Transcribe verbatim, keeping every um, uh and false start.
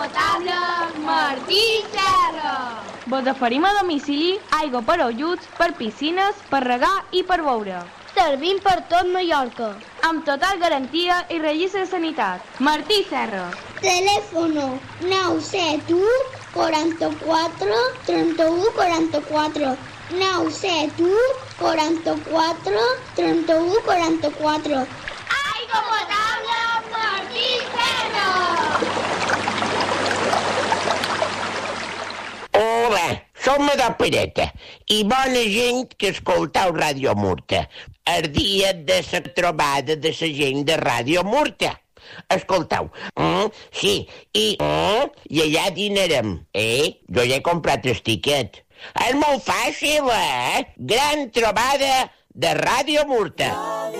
potable Martí Serra. Vos oferim a domicili aigua per ajuts, per piscines, per regar i per beure. Servim per tot Mallorca. Amb total garantia i registre de sanitat. Martí Serra. Teléfono nou set u quaranta-quatre trenta-u quaranta-quatre. nou set u quaranta-quatre trenta-u quaranta-quatre. Aigua potable Martí Serra. Hola, som Madó Pereta i bona gent que escoltau Ràdio Murta. El dia de la trobada de la gent de Ràdio Murta. Escoltau, mm, sí, i, mm, i allà dinarem, eh? Jo ja he comprat el tiquet. És molt fàcil, eh? Gran trobada de Ràdio Murta.